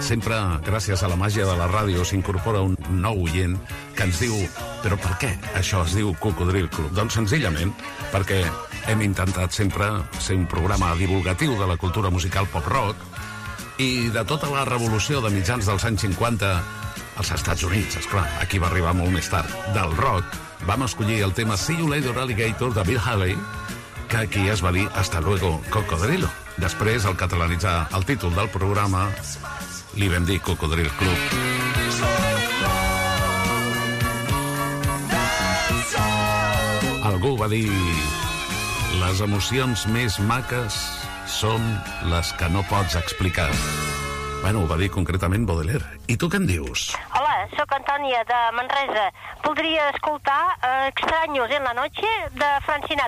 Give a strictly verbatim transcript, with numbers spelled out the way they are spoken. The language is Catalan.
Sempre, gràcies a la màgia de la ràdio, s'incorpora un nou oient que ens diu: però per què això es diu Cocodril Club? Doncs senzillament perquè hem intentat sempre ser un programa divulgatiu de la cultura musical pop-rock i de tota la revolució de mitjans dels anys cinquanta als Estats Units, esclar, aquí va arribar molt més tard, del rock. Vam escollir el tema See You Later Alligator de Bill Haley, que aquí es va dir Hasta Luego Cocodrilo. Després, al catalanitzar el títol del programa, li vam dir Cocodril Club. Algú va dir: les emocions més maques són les que no pots explicar. Bueno, ho va dir concretament Baudelaire. I tu què en dius? Hola, sóc Antònia de Manresa. Voldria escoltar eh, Extraños en la noche de Frank Sinatra.